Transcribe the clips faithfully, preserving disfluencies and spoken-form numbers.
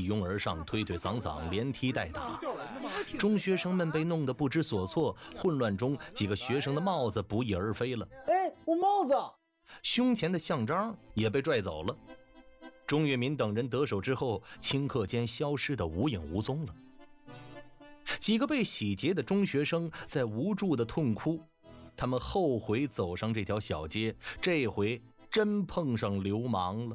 拥而上，推推搡搡，连踢带打。中学生们被弄得不知所措，混乱中，几个学生的帽子不翼而飞了。 哎，我帽子！ 胸前的项章也被拽走了。钟跃民等人得手之后，顷刻间消失得无影无踪了。几个被洗劫的中学生在无助地痛哭，他们后悔走上这条小街，这回真碰上流氓了。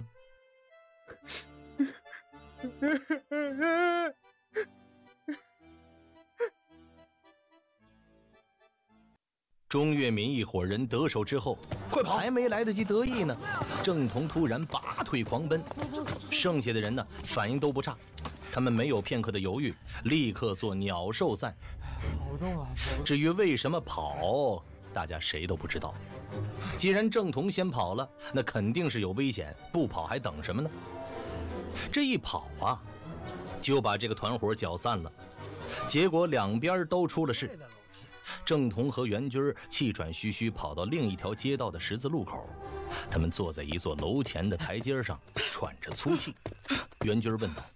钟跃民一伙人得手之后，快跑！还没来得及得意呢，郑彤突然拔腿狂奔，剩下的人呢反应都不差，他们没有片刻的犹豫，立刻做鸟兽散。 跑动啊！ 至于为什么跑，大家谁都不知道。既然郑彤先跑了，那肯定是有危险，不跑还等什么呢？这一跑啊，就把这个团伙搅散了，结果两边都出了事。郑彤和袁军气喘吁吁跑到另一条街道的十字路口，他们坐在一座楼前的台阶上，喘着粗气。袁军问道：“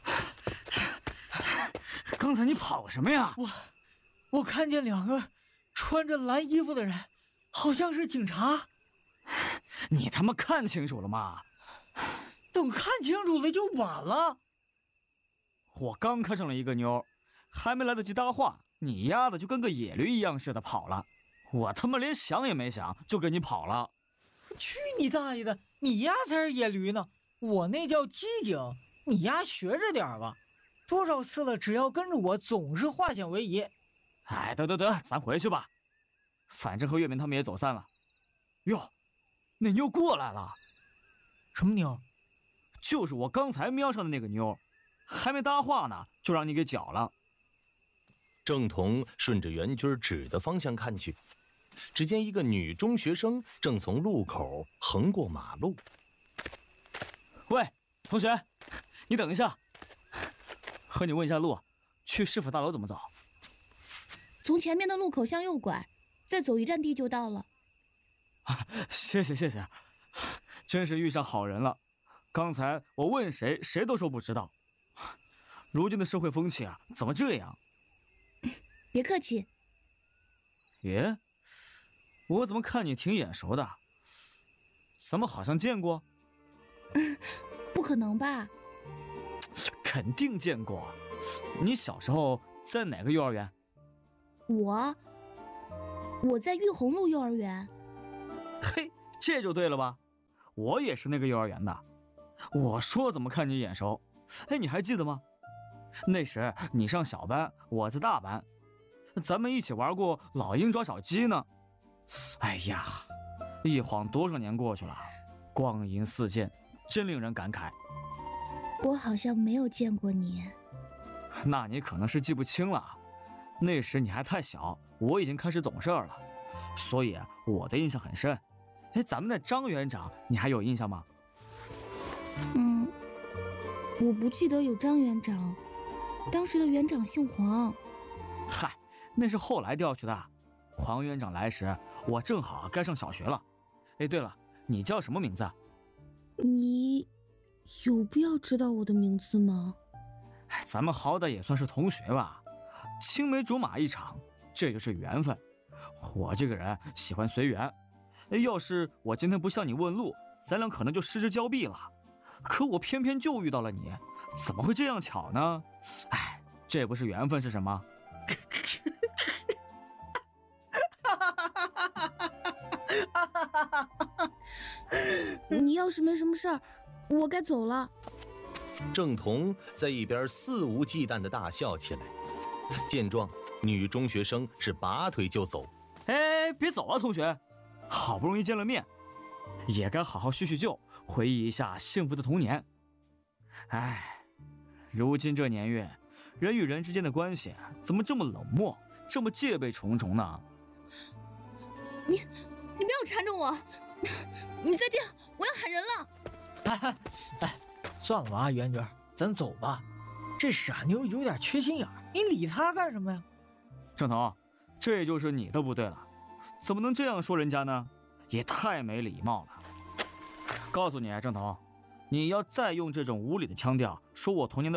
刚才你跑什么呀？” 我我看见两个穿着蓝衣服的人，好像是警察。 你他妈看清楚了吗？ 等看清楚了就晚了。 我刚看上了一个妞，还没来得及搭话，你丫的就跟个野驴一样似的跑了。我他妈连想也没想就跟你跑了。 去你大爷的，你丫才是野驴呢，我那叫机警，你丫学着点吧。多少次了，只要跟着我总是化险为夷。 哎，得得得，咱回去吧，反正和岳明他们也走散了。哟，那妞过来了。 什么妞？ 就是我刚才瞄上的那个妞，还没搭话呢就让你给搅了。 郑彤顺着袁军指的方向看去，只见一个女中学生正从路口横过马路。 喂，同学，你等一下，和你问一下路，去市府大楼怎么走？ 从前面的路口向右拐，再走一站地就到了。 啊，谢谢谢谢，真是遇上好人了。刚才我问谁，谁都说不知道。如今的社会风气啊，怎么这样？ 别客气。 耶，我怎么看你挺眼熟的？咱们好像见过？ 嗯，不可能吧？ 肯定见过。你小时候在哪个幼儿园？ 我，我在玉红路幼儿园。 嘿，这就对了吧？我也是那个幼儿园的。我说怎么看你眼熟？哎，你还记得吗？那时你上小班，我在大班，咱们一起玩过老鹰抓小鸡呢。哎呀，一晃多少年过去了，光阴似箭，真令人感慨。 我好像没有见过你。 那你可能是记不清了，那时你还太小，我已经开始懂事了，所以我的印象很深。哎，咱们的张园长你还有印象吗？ 嗯，我不记得有张园长，当时的园长姓黄。 嗨，那是后来调去的。黄园长来时，我正好该上小学了。哎，对了，你叫什么名字？ 你有必要知道我的名字吗？ 哎，咱们好歹也算是同学吧，青梅竹马一场，这就是缘分。我这个人喜欢随缘，要是我今天不向你问路，咱俩可能就失之交臂了。可我偏偏就遇到了你，怎么会这样巧呢？哎，这不是缘分是什么？ 你要是没什么事儿，我该走了。 郑彤在一边肆无忌惮地大笑起来。见状，女中学生是拔腿就走。 哎，别走啊，同学，好不容易见了面，也该好好叙叙旧，回忆一下幸福的童年。哎，如今这年月，人与人之间的关系怎么这么冷漠，这么戒备重重呢？ 你你不要缠着我，你再这样我要喊人了。 哎哎，算了吧，袁娟，咱走吧。这傻妞有点缺心眼儿，你理她干什么呀？ 郑彤，这就是你的不对了，怎么能这样说人家呢？也太没礼貌了。告诉你啊，郑彤，你要再用这种无理的腔调说我童年的